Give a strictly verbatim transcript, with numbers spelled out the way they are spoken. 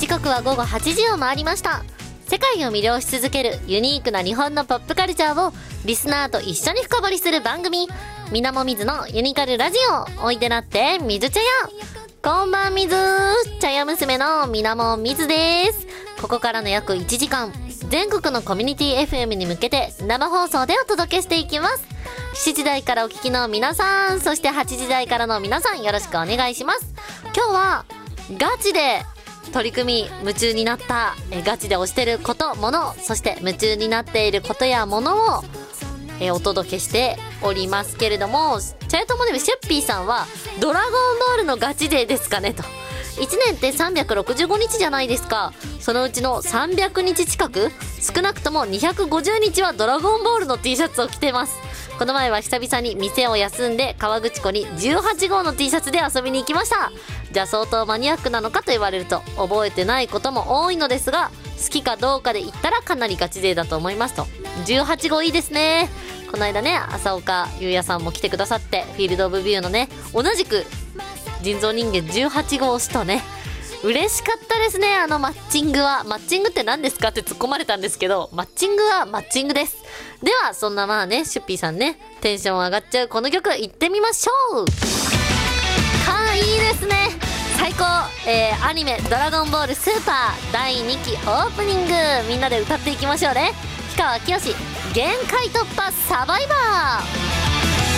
時刻はごごはちじを回りました。世界を魅了し続けるユニークな日本のポップカルチャーをリスナーと一緒に深掘りする番組、みなもみずのユニカルラジオ。おいでなってみず茶屋。こんばんみずー、茶屋娘のみなもみずです。ここからの約いちじかん、全国のコミュニティ エフエム に向けて生放送でお届けしていきます。しちじ台からお聞きの皆さん、そしてはちじ台からの皆さん、よろしくお願いします。今日はガチで取り組み夢中になったえガチで推してることもの、そして夢中になっていることやものをえお届けしておりますけれども、チャヤトモネムシュッピーさんはドラゴンボールのガチデーですかねと。いちねんってさんびゃくろくじゅうごにちじゃないですか。そのうちのさんびゃくにち近く、少なくともにひゃくごじゅうにちはドラゴンボールの T シャツを着てます。この前は久々に店を休んで河口湖にじゅうはちごうの T シャツで遊びに行きました。じゃあ相当マニアックなのかと言われると覚えてないことも多いのですが、好きかどうかで言ったらかなりガチ勢だと思いますと。じゅうはちごういいですね。この間ね、浅岡優也さんも来てくださって、フィールドオブビューのね、同じく人造人間じゅうはちごう推しとね、嬉しかったですね。あのマッチングは、マッチングって何ですかって突っ込まれたんですけど、マッチングはマッチングです。ではそんなまあね、シュッピーさんね、テンション上がっちゃうこの曲いってみましょう。はい、いいですね、最高。えー、アニメドラゴンボールスーパーだいにきオープニング、みんなで歌っていきましょうね。氷川きよし、限界突破サバイバー。